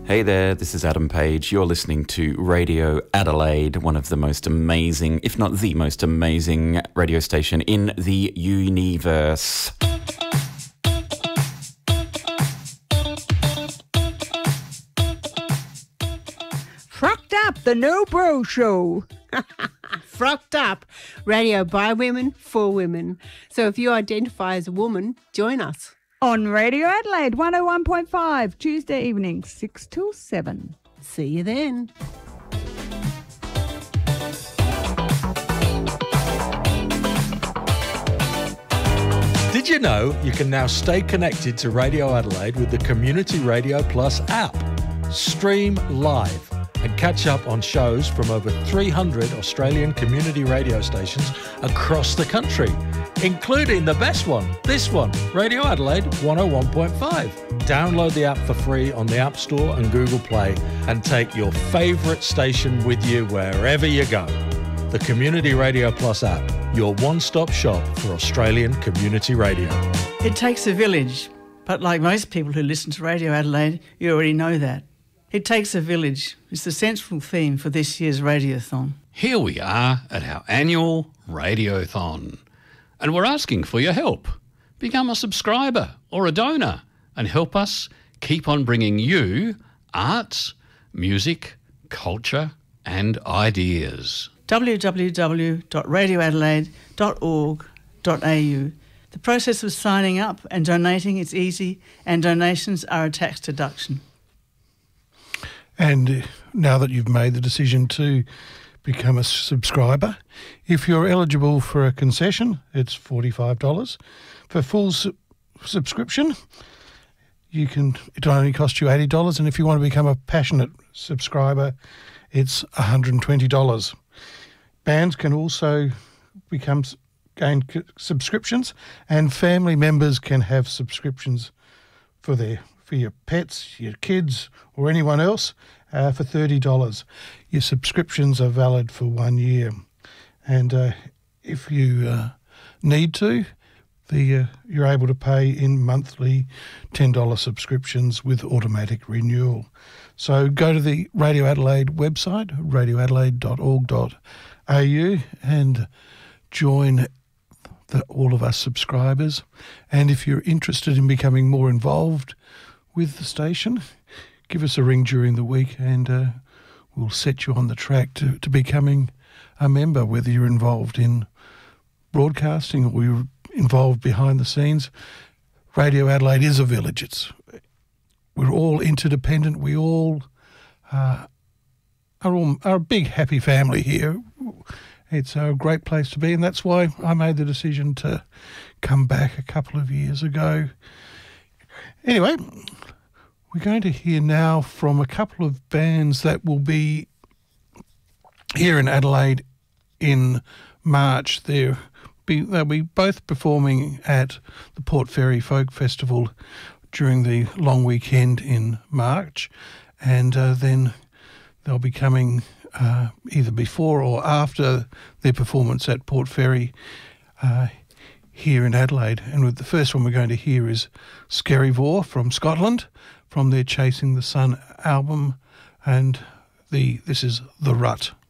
Hey there, this is Adam Page. You're listening to Radio Adelaide, one of the most amazing, if not the most amazing radio station in the universe. Frucked Up, the No Bro Show. Frucked Up, radio by women, for women. So if you identify as a woman, join us. On Radio Adelaide 101.5, Tuesday evening, 6 till 7. See you then. Did you know you can now stay connected to Radio Adelaide with the Community Radio Plus app? Stream live and catch up on shows from over 300 Australian community radio stations across the country, including the best one, this one, Radio Adelaide 101.5. Download the app for free on the App Store and Google Play and take your favourite station with you wherever you go. The Community Radio Plus app, your one-stop shop for Australian community radio. It takes a village, but like most people who listen to Radio Adelaide, you already know that. It takes a village is the central theme for this year's Radiothon. Here we are at our annual Radiothon, and we're asking for your help. Become a subscriber or a donor and help us keep on bringing you arts, music, culture and ideas. www.radioadelaide.org.au. The process of signing up and donating is easy, and donations are a tax deduction. And now that you've made the decision to become a subscriber, if you're eligible for a concession, it's $45. For full subscription, it'll only cost you $80. And if you want to become a passionate subscriber, it's $120. Bands can also gain subscriptions, and family members can have subscriptions for your pets, your kids, or anyone else for $30. Your subscriptions are valid for 1 year. And if you need to, you're able to pay in monthly $10 subscriptions with automatic renewal. So go to the Radio Adelaide website, radioadelaide.org.au, and join all of us subscribers. And if you're interested in becoming more involved with the station, give us a ring during the week and we'll set you on the track to becoming a member, whether you're involved in broadcasting or you're involved behind the scenes. Radio Adelaide is a village. We're all interdependent. We all are a big happy family here. It's a great place to be, and that's why I made the decision to come back a couple of years ago. Anyway, we're going to hear now from a couple of bands that will be here in Adelaide in March. They'll be both performing at the Port Fairy Folk Festival during the long weekend in March, and then they'll be coming either before or after their performance at Port Fairy here in Adelaide. And the first one we're going to hear is Skerryvore from Scotland, from their Chasing the Sun album, and this is The Rut.